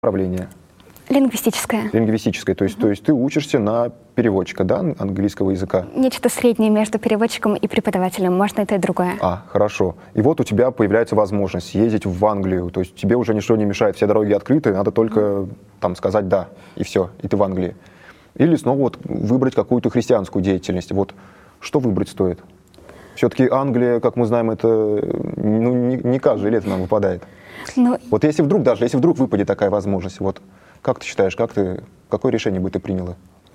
направление? Лингвистическое. Лингвистическое. То есть ты учишься на переводчика, да, английского языка? Нечто среднее между переводчиком и преподавателем. Можно это и другое. Хорошо. И вот у тебя появляется возможность ездить в Англию. То есть тебе уже ничто не мешает, все дороги открыты, надо только там сказать «да», и все, и ты в Англии. Или снова вот выбрать какую-то христианскую деятельность. Вот что выбрать стоит? Все-таки Англия, как мы знаем, это не каждое лето нам выпадает. Вот если вдруг выпадет такая возможность, вот как ты считаешь, какое решение бы ты приняла?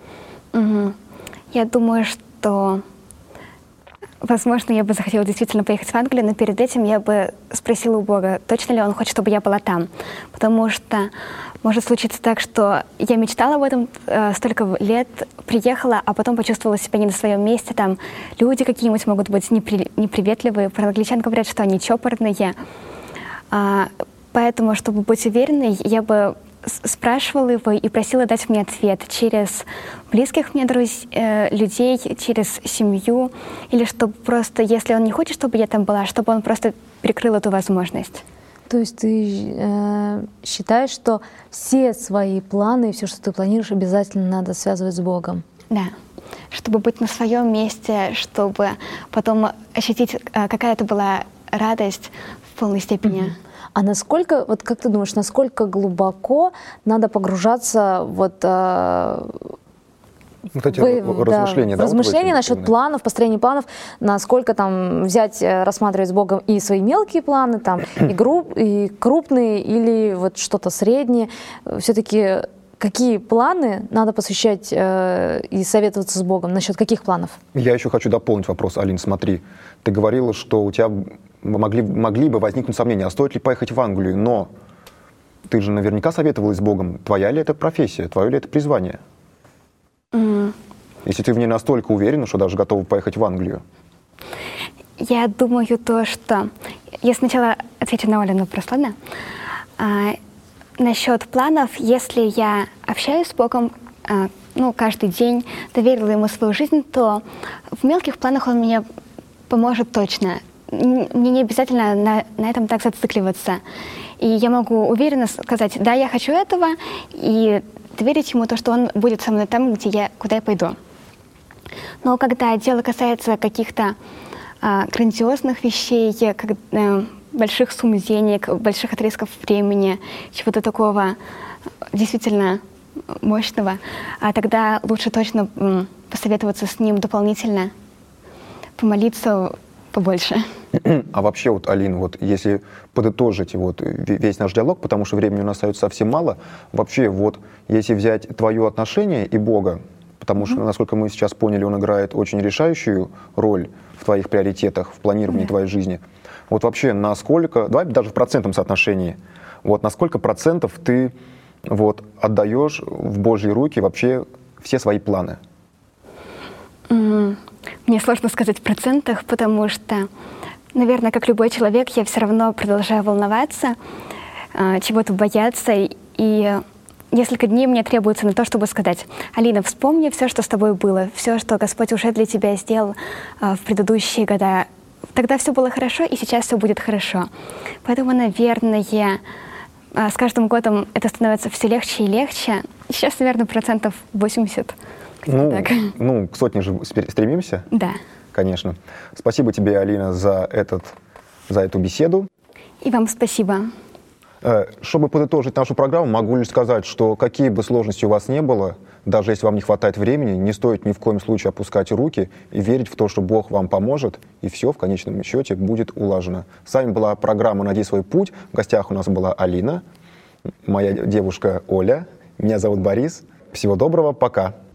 Я думаю, что, возможно, я бы захотела действительно поехать в Англию, но перед этим я бы спросила у Бога, точно ли Он хочет, чтобы я была там. Потому что может случиться так, что я мечтала об этом столько лет, приехала, а потом почувствовала себя не на своем месте. Там люди какие-нибудь могут быть неприветливые. Про англичан говорят, что они чопорные. Поэтому, чтобы быть уверенной, я бы спрашивала его и просила дать мне ответ через близких мне людей, через семью, или чтобы просто, если он не хочет, чтобы я там была, чтобы он просто прикрыл эту возможность. То есть ты считаешь, что все свои планы и все, что ты планируешь, обязательно надо связывать с Богом? Да. Чтобы быть на своем месте, чтобы потом ощутить, какая это была радость в полной степени. А насколько, вот как ты думаешь, насколько глубоко надо погружаться размышления насчет планов, построения планов, насколько там взять, рассматривать с Богом и свои мелкие планы, там, и крупные, или вот что-то среднее. Все-таки какие планы надо посвящать и советоваться с Богом? Насчет каких планов? Я еще хочу дополнить вопрос, Алин, смотри. Ты говорила, что у тебя могли бы возникнуть сомнения, а стоит ли поехать в Англию, но ты же наверняка советовалась с Богом. Твоя ли это профессия, твое ли это призвание? Если ты в ней настолько уверена, что даже готова поехать в Англию. Я думаю что... Я сначала отвечу на Олин вопрос, ладно? Насчет планов, если я общаюсь с Богом, каждый день, доверила Ему свою жизнь, то в мелких планах Он мне поможет точно. Мне не обязательно на этом так зацикливаться. И я могу уверенно сказать, да, я хочу этого, и доверить Ему то, что Он будет со мной там, куда я пойду. Но когда дело касается каких-то грандиозных вещей, больших сумм денег, больших отрезков времени, чего-то такого действительно мощного, тогда лучше точно посоветоваться с Ним дополнительно, помолиться побольше. А вообще, вот, Алин, вот если подытожить вот весь наш диалог, потому что времени у нас остается совсем мало, вообще вот если взять твое отношение и Бога, потому что, насколько мы сейчас поняли, Он играет очень решающую роль в твоих приоритетах, в планировании твоей жизни. Вот вообще насколько, давай даже в процентном соотношении, вот на сколько процентов ты вот отдаешь в Божьи руки вообще все свои планы? Мне сложно сказать в процентах, потому что, наверное, как любой человек, я все равно продолжаю волноваться, чего-то бояться. И несколько дней мне требуется на то, чтобы сказать: Алина, вспомни все, что с тобой было, все, что Господь уже для тебя сделал в предыдущие года. Тогда все было хорошо, и сейчас все будет хорошо. Поэтому, наверное, с каждым годом это становится все легче и легче. Сейчас, наверное, 80%. К сотне же стремимся? Да. Конечно. Спасибо тебе, Алина, за эту беседу. И вам спасибо. Чтобы подытожить нашу программу, могу лишь сказать, что какие бы сложности у вас не было, даже если вам не хватает времени, не стоит ни в коем случае опускать руки и верить в то, что Бог вам поможет, и все в конечном счете будет улажено. С вами была программа «Найди свой путь». В гостях у нас была Алина, моя девушка Оля, меня зовут Борис. Всего доброго, пока.